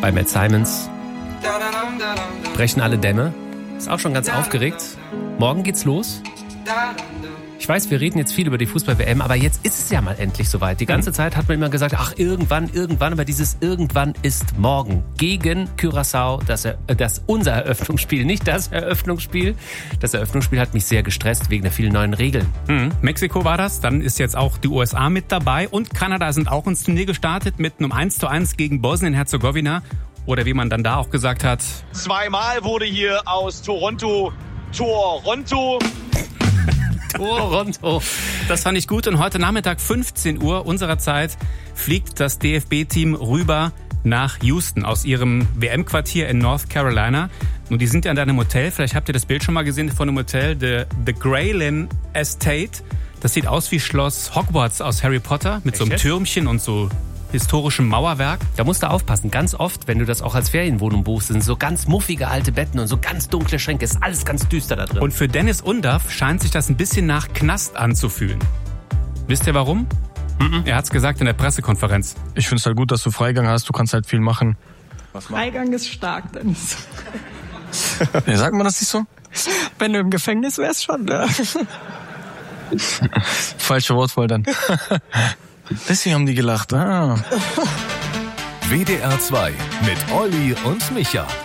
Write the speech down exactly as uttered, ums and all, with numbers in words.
bei Matt Simons. Brechen alle Dämme. Ist auch schon ganz aufgeregt. Morgen geht's los. Ich weiß, wir reden jetzt viel über die Fußball-W M, aber jetzt ist es ja mal endlich soweit. Die ganze Zeit hat man immer gesagt, ach, irgendwann, irgendwann, aber dieses irgendwann ist morgen. Gegen Curaçao, das, das unser Eröffnungsspiel, nicht das Eröffnungsspiel. Das Eröffnungsspiel hat mich sehr gestresst wegen der vielen neuen Regeln. Mhm. Mexiko war das, dann ist jetzt auch die U S A mit dabei und Kanada sind auch ins Turnier gestartet mit einem eins zu eins gegen Bosnien-Herzegowina. Oder wie man dann da auch gesagt hat. Zweimal wurde hier aus Toronto Toronto. Toronto. Das fand ich gut und heute Nachmittag fünfzehn Uhr unserer Zeit fliegt das D F B-Team rüber nach Houston aus ihrem W M-Quartier in North Carolina. Und die sind ja in einem Hotel, vielleicht habt ihr das Bild schon mal gesehen von einem Hotel, The, The Graylin Estate. Das sieht aus wie Schloss Hogwarts aus Harry Potter mit Echt? so einem Türmchen und so historischem Mauerwerk. Da musst du aufpassen. Ganz oft, wenn du das auch als Ferienwohnung buchst, sind so ganz muffige alte Betten und so ganz dunkle Schränke. Ist alles ganz düster da drin. Und für Dennis Undaff scheint sich das ein bisschen nach Knast anzufühlen. Wisst ihr warum? Mhm. Er hat's gesagt in der Pressekonferenz. Ich finde es halt gut, dass du Freigang hast. Du kannst halt viel machen. Was Freigang ist stark, Dennis. Ja, sagt man das nicht so? Wenn du im Gefängnis wärst, schon, ne? Falsche Wortwahl dann. Deswegen haben die gelacht. Ah. W D R zwei mit Olli und Micha.